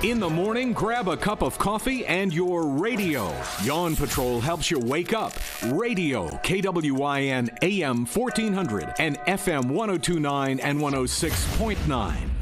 In the morning, grab a cup of coffee and your radio. Yawn Patrol helps you wake up. Radio, KWYN AM 1400 and FM 1029 and 106.9.